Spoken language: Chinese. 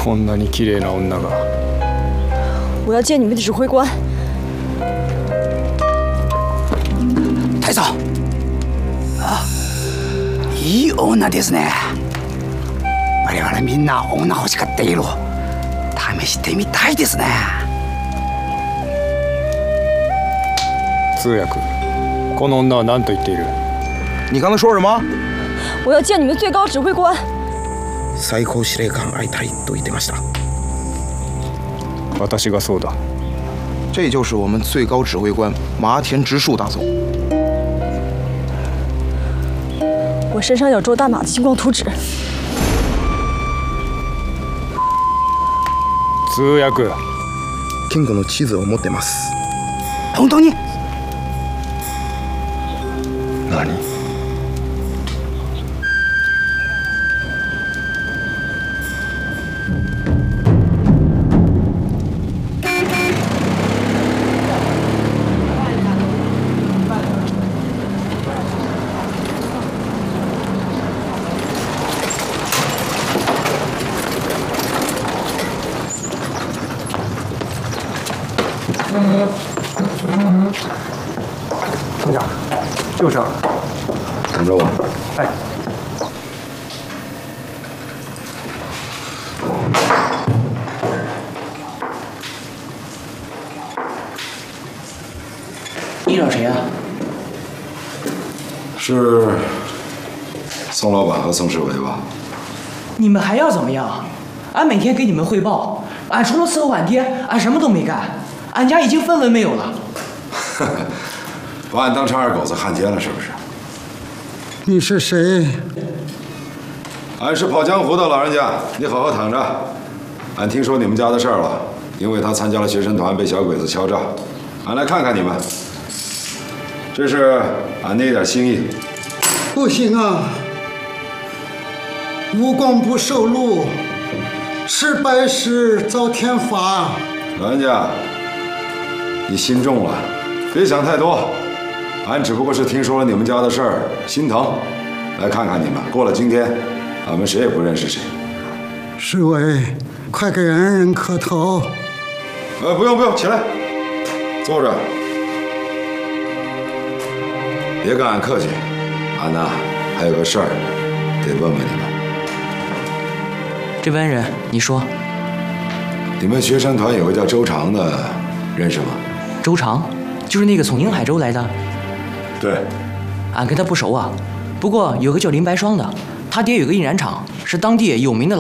こんなに綺麗な女が。 我要见你们的指挥官。 太嫂，あ、いい女ですね。我々みんな女欲しがっている。試してみたいですね。 通訳、この女は何と言っている？ 你刚才说什么？ 我要见你们最高指挥官。 最高司令官会いたいと言ってました。 私がそうだ。 这就是我们最高指挥官麻田直树大总。 我身上有卓大马的星光图纸。 通訳。 金庫の地図を持ってます。 本当に？ 何？ 村长，就是。 等着我。 哎。 你找谁啊？ 是宋老板和宋世伟吧？ 你们还要怎么样？俺每天给你们汇报，俺除了伺候俺爹，俺什么都没干。俺家已经分文没有了。 把俺当成二狗子汉奸了是不是？ 你是谁？ 俺是跑江湖的老人家，你好好躺着。俺听说你们家的事儿了，因为他参加了学生团被小鬼子敲诈，俺来看看你们。这是俺的一点心意。 不行啊！无功不受禄，是白事遭天罚。 老人家，你心重了，别想太多。俺只不过是听说了你们家的事儿，心疼，来看看你们。过了今天，俺们谁也不认识谁。 世伟，快给恩人磕头。 不用，起来，坐着。别跟俺客气，俺呐还有个事儿得问问你们。 这位恩人，你说。 你们学生团有个叫周长的，认识吗？ 周长，就是那个从宁海州来的。 对。 俺跟他不熟啊，不过有个叫林白霜的，他爹有个印染厂，是当地有名的。